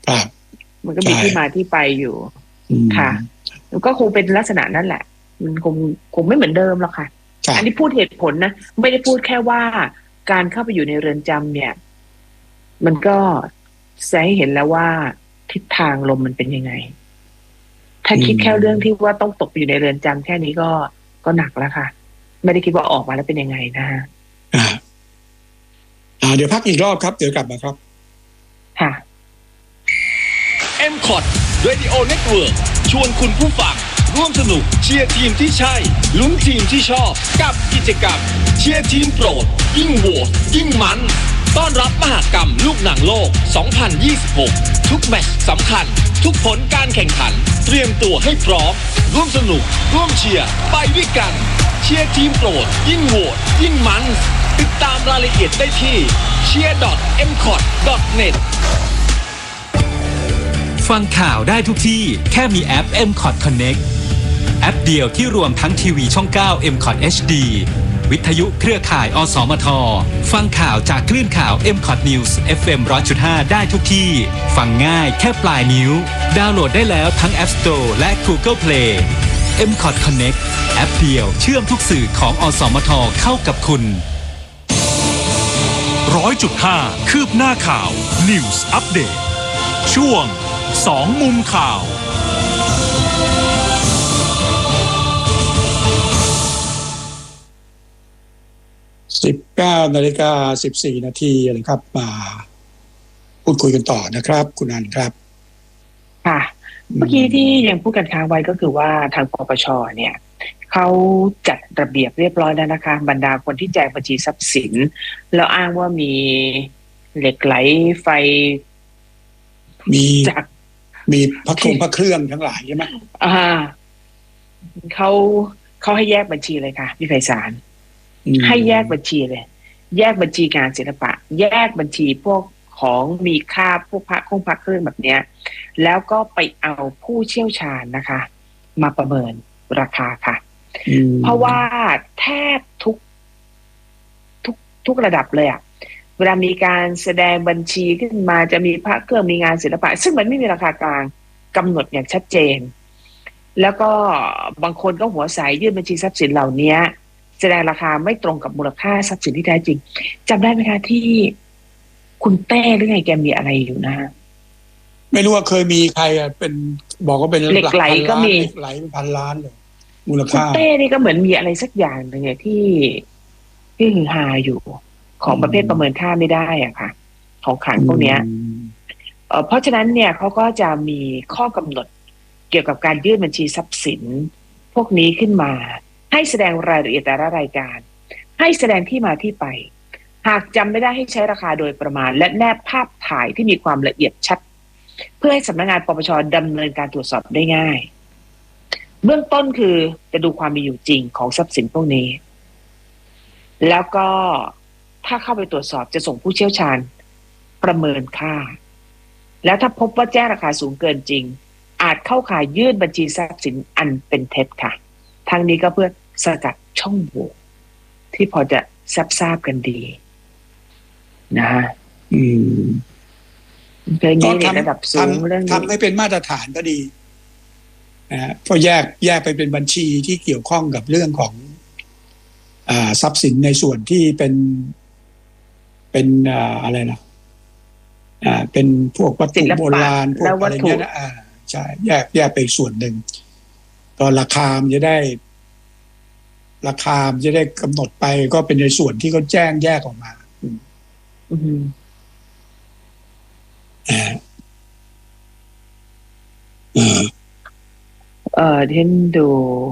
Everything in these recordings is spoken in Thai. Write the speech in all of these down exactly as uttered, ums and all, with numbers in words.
ครับมันก็มีที่มาที่ไปอยู่ค่ะแล้วก็คงเป็นลักษณะนั้นแหละมันคงคงไม่เหมือนเดิมหรอกค่ะอันนี้พูดเหตุผลนะไม่ได้พูดแค่ว่าการเข้าไปอยู่ในเรือนจำเนี่ยมันก็แสดงให้เห็นแล้วว่าทิศทางลมมันเป็นยังไงถ้าคิดแค่เรื่องที่ว่าต้องตกไปอยู่ในเรือนจำแค่นี้ก็ก็หนักแล้วค่ะไม่ได้คิดว่าออกมาแล้วเป็นยังไงนะฮะอ่าอ่าเดี๋ยวพักอีกรอบครับเดี๋ยวกลับมาครับค่ะเอ็ม คอท Radio Network ชวนคุณผู้ฟังร่วมสนุกเชียร์ทีมที่ใช่ลุ้นทีมที่ชอบกับกิจกรรมเชียร์ทีมโปรดยิ่งโหวตยิ่งมันต้อนรับมหกรรมลูกหนังโลกสองพันยี่สิบหกทุกแมตช์สำคัญทุกผลการแข่งขันเตรียมตัวให้พร้อมร่วมสนุกร่วมเชียร์ไปด้วยกันเชียร์ทีมโปรดยิ่งโหวตยิ่งมันติดตามรายละเอียดได้ที่เชียร์ ดอท เอ็ม คอท ดอท เน็ตฟังข่าวได้ทุกที่แค่มีแอป เอ็ม คอท Connect แอปเดียวที่รวมทั้งทีวีช่องเก้า เอ็ม คอท เอช ดี วิทยุเครือข่าย อสมท ฟังข่าวจากคลื่นข่าว เอ็ม คอท News เอฟ เอ็ม หนึ่งร้อยจุดห้า ได้ทุกที่ฟังง่ายแค่ปลายนิ้วดาวน์โหลดได้แล้วทั้ง App Store และ Google Play เอ็ม คอท Connect แอปเดียวเชื่อมทุกสื่อของอสมทเข้ากับคุณหนึ่งร้อยจุดห้า คืบหน้าข่าว News Update ช่วงสองมุมข่าวสิบเก้านาฬิกาสิบสี่นาทีนะครับมาพูดคุยกันต่อนะครับคุณอันครับค่ะเมื่อกี้ที่ยังพูดกันค้างไว้ก็คือว่าทางปปชเนี่ยเขาจัดระเบียบเรียบร้อยแล้วนะคะบรรดาคนที่แจกบัญชีทรัพย์สินแล้วอ้างว่ามีเหล็กไหลไฟมีจากมีพระคงพระเครื่องทั้งหลายใช่ไหมอ่าเขาเขาให้แยกบัญชีเลยค่ะพี่ไพศาลให้แยกบัญชีเลยแยกบัญชีงานศิลปะแยกบัญชีพวกของมีค่าพวกพระคงพระเครื่องแบบเนี้ยแล้วก็ไปเอาผู้เชี่ยวชาญนะคะมาประเมินราคาค่ะเพราะว่าแทบทุกทุกทุกระดับเลยอะเวลามีการแสดงบัญชีขึ้นมาจะมีพระเครื่องมีงานศิลปะซึ่งมันไม่มีราคากลางกำหนดอย่างชัดเจนแล้วก็บางคนก็หัวใสยื่นบัญชีทรัพย์สินเหล่านี้แสดงราคาไม่ตรงกับมูลค่าทรัพย์สินที่แท้จริงจำได้ไหมคะที่คุณเต้หรือไงแกมีอะไรอยู่นะไม่รู้ว่าเคยมีใครเป็นบอกว่าเป็นเหล็กไหลก็มีเหล็กไหลเป็นพันล้านเลยมูลค่าคุณเต้นี่ก็เหมือนมีอะไรสักอย่างหนึ่งที่ที่ฮือฮาอยู่ของประเภทประเมินค่าไม่ได้อ่ะค่ะของขลังพวกเนี้ยเอ่อเพราะฉะนั้นเนี่ยเขาก็จะมีข้อกำหนดเกี่ยวกับการยื่นบัญชีทรัพย์สินพวกนี้ขึ้นมาให้แสดงรายละเอียดแต่ละรายการให้แสดงที่มาที่ไปหากจำไม่ได้ให้ใช้ราคาโดยประมาณและแนบภาพถ่ายที่มีความละเอียดชัดเพื่อให้สำนักงานปปชดำเนินการตรวจสอบได้ง่ายเบื้องต้นคือจะดูความมีอยู่จริงของทรัพย์สินพวกนี้แล้วก็ถ้าเข้าไปตรวจสอบจะส่งผู้เชี่ยวชาญประเมินค่าแล้วถ้าพบว่าแจ้งราคาสูงเกินจริงอาจเข้าข่ายยื่นบัญชีทรัพย์สินอันเป็นเท็จค่ะทั้งนี้ก็เพื่อสกัดช่องโหว่ที่พอจะทราบทราบกันดีนะฮะอืมก็ทำระดับสูงเรื่องนี้ทำให้เป็นมาตรฐานก็ดีนะฮะพอแยกแยกไปเป็นบัญชีที่เกี่ยวข้องกับเรื่องของอ่าทรัพย์สินในส่วนที่เป็นเป็นอ่าอะไรนะอ่าเป็นพวกวัตถุโบราณพวกอะไรเงี้ยนะอ่าใช่แยกแยกไปส่วนหนึ่งก็ราคามันจะได้ราคามันจะได้กำหนดไปก็เป็นในส่วนที่เขาแจ้งแยกออกมาอืมอ่าเออเออที่ดู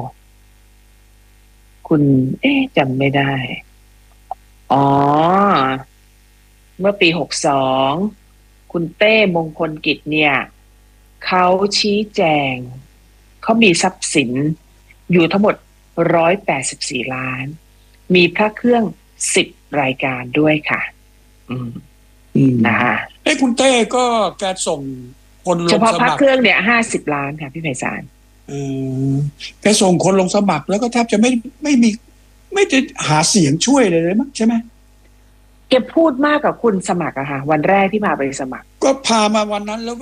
คุณเอ๊ะจำไม่ได้อ๋อเมื่อปีหกสองคุณเต้มงคลกิจเนี่ยเขาชี้แจงเขามีทรัพย์สินอยู่ทั้งหมดหนึ่งร้อยแปดสิบสี่ล้านมีพระเครื่องสิบรายการด้วยค่ะอืมนะฮะไอ้คุณเต้ก็แกส่งคนลงสมัครเฉพาะพระเครื่องเนี่ยห้าสิบล้านค่ะพี่ไพศาลเออแกส่งคนลงสมัครแล้วก็แทบจะไม่ไม่มีไม่ได้หาเสียงช่วยเลยเลยมั้งใช่ไหมแกพูดมากกับคุณสมัครอะค่ะวันแรกที่มาไปสมัครก็พามาวันนั้นแล้ว